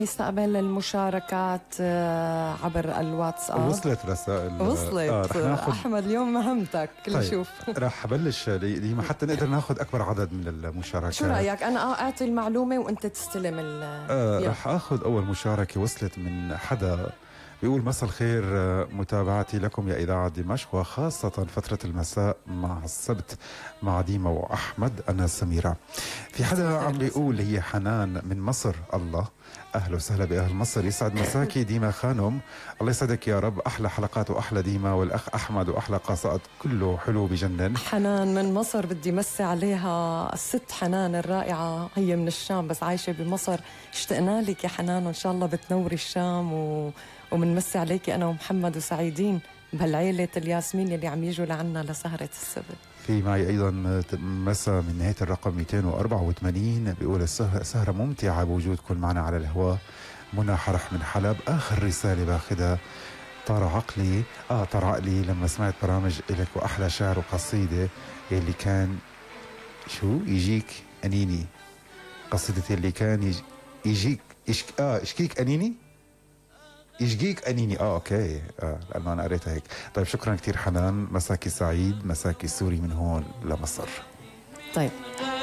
يستقبل المشاركات عبر الواتساب. وصلت رسائل. وصلت. أحمد اليوم مهمتك طيب. شوف راح أبلش ديما حتى نقدر ناخذ أكبر عدد من المشاركات. شو رأيك؟ أنا أعطي المعلومة وأنت تستلم راح أخذ أول مشاركة. وصلت من حدا بيقول: مساء الخير، متابعتي لكم يا إذاعة دمشق، وخاصة فترة المساء مع السبت مع ديما وأحمد. أنا سميرة. في حدا عم بيقول هي حنان من مصر. الله، أهلا وسهلا بأهل مصر، يسعد مساكي ديما خانم. الله يسعدك يا رب، أحلى حلقات وأحلى ديما، والأخ أحمد وأحلى قصائد، كله حلو بجنن. حنان من مصر بدي مسي عليها الست حنان الرائعة، هي من الشام بس عايشة بمصر. اشتقنا لك يا حنان، وإن شاء الله بتنوري الشام ومنمسي عليكي أنا ومحمد وسعيدين بهالعيلة الياسمين اللي عم يجوا لعنا لسهرة السبت. في معي أيضا مسا من نهاية الرقم 284 بيقول: السهرة ممتعة بوجودكم معنا على الهواء. منى حرح من حلب. آخر رسالة باخدها: طار عقلي لما سمعت برامج إلك، وأحلى شعر وقصيدة اللي كان شو يجيك أنيني. قصيدتي اللي كان يجيك اشكيك أنيني، يشقيك أنيني. أوكي، لأنه أنا قريتها هيك. طيب شكرا كتير حنان، مساكي سعيد، مساكي سوري من هون لمصر. طيب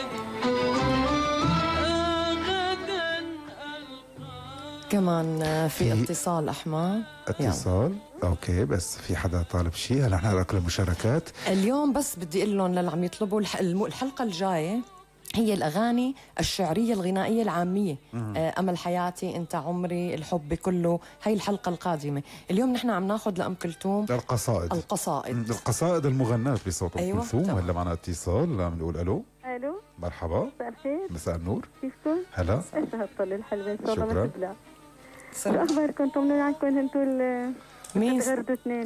كمان في اتصال أحمد. اتصال اوكي، بس في حدا طالب شيء. هلا نحن نقرا المشاركات اليوم. بس بدي اقول لهم للي عم يطلبوا الحلقة الجاية هي الأغاني الشعرية الغنائية العامية. أمل حياتي، أنت عمري، الحب كله، هي الحلقة القادمة. اليوم نحن عم ناخذ لأم كلثوم القصائد المغناة بصوت أم كلثوم. هلا معنا اتصال، عم نقول ألو. ألو، مرحبا. مساء الخير. مساء النور. كيفكم؟ هلا. ايش هالطل الحلوة ان شاء الله ما تبلع. شو شكرا. أخباركم؟ طمنوني عنكم انتوا مين؟ تغردوا اثنين.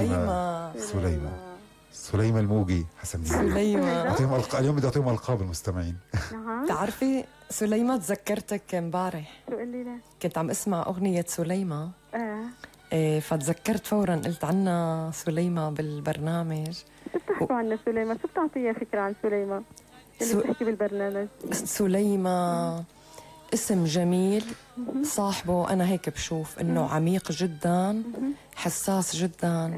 سليمة الموجي حسن. سليمة اليوم بدي أعطيهم ألقاب المستمعين. نعم. تعرفي سليمة تذكرتك امبارح شو قولي لي؟ كنت عم اسمع أغنية سليمة. فتذكرت فورا، قلت عنا سليمة بالبرنامج. شو بتحكوا عنا سليمة؟ شو بتعطيها فكرة عن سليمة اللي بتحكي بالبرنامج؟ سليمة اسم جميل، صاحبه أنا هيك بشوف إنه عميق جدا، حساس جدا،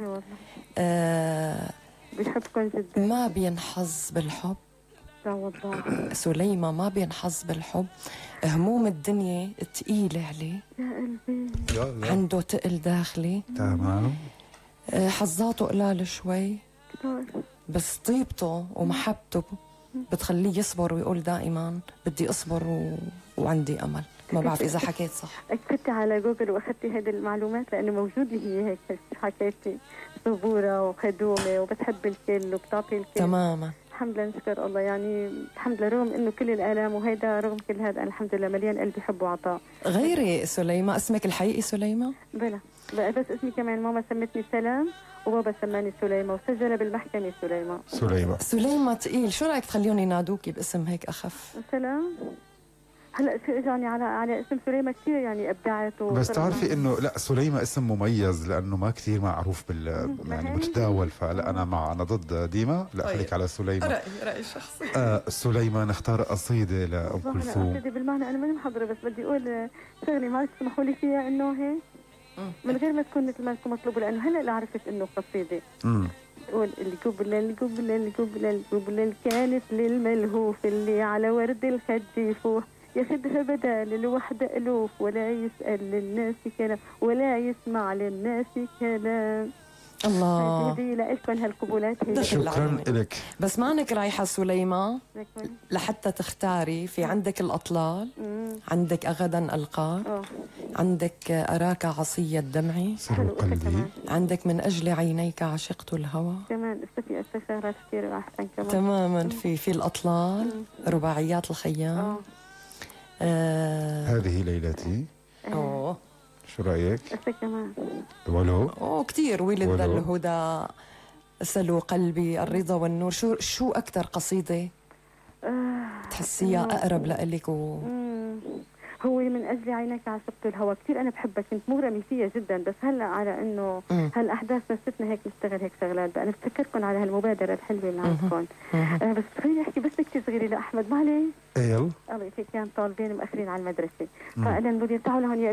بيحبكم جدا، ما بينحظ بالحب. والله سليمة ما بينحظ بالحب، هموم الدنيا تقيلة عليه، يا قلبي عنده تقل داخلي. تمام. حظاته قلال شوي، كتار، بس طيبته ومحبته بتخليه يصبر ويقول دائما بدي أصبر وعندي أمل. ما بعرف إذا حكيت صح. كتبتي على جوجل وأخذتي هذه المعلومات لأنه موجودة هي هيك حكيتي صبورة وخدومة وبتحب الكل وبتعطي الكل. تماما. الحمد لله، نشكر الله. يعني الحمد لله، رغم انه كل الالام وهيدا، رغم كل هذا الحمد لله مليان قلبي حب وعطاء. غيري سليمة، اسمك الحقيقي سليمة؟ بلا بس اسمي كمان ماما سمتني سلام وبابا سماني سليمة وسجل بالمحكمة سليمة تقيل. شو رأيك تخليهم ينادوكي باسم هيك أخف؟ سلام. هلا شو اجاني على اسم سليمة كثير يعني ابدعت. بس تعرفي انه لا، سليمة اسم مميز لانه ما كثير معروف يعني متداول. فلا انا ضد ديما. لا خليك على سليمة. رأي شخصي. سليمة نختار قصيدة لأم كلثوم. قصيدة بالمعنى انا ماني محضرة، بس بدي اقول شغلة ما تسمحوا لي فيها انه هيك من غير ما تكون مثل ما انتم مطلوبة، لانه هلا عرفت انه قصيدة. تقول اللي قبل كانت للملهوف اللي على ورد الخد يفوح، ياخدها بدال الوحدة ألوف، ولا يسأل للناس كلام ولا يسمع للناس كلام. الله، هذه لإلكم هالقبولات. شكرا لك. بس مانك رايحة سليمة لحتى تختاري. في عندك الأطلال، عندك أغدا ألقاك، عندك أراك عصي الدمع، قلبي، عندك من أجل عينيك عشقت الهوى، كمان في استشارات كثير وأحسن كمان. تماما. في الأطلال، رباعيات الخيام، هذه ليلتي. شو رأيك؟ كمان ولو كتير. ولد الهدى، سلو قلبي، الرضا والنور. شو أكتر قصيدة تحسيها أقرب لإلك هو من أجل عينك عشقت الهوى. كثير أنا بحبك، كنت مغرمة فيها جدا، بس هلا على إنه هالأحداث نستنا هيك نشتغل هيك شغلات. بقى أنا بفتكركم على هالمبادرة الحلوة اللي عندكم. بس خليني أحكي بس كثير صغيرة لأحمد، معلش. يلا الله يعطيك، كان طالبين مأخرين على المدرسة، فأنا المدير تعالوا هون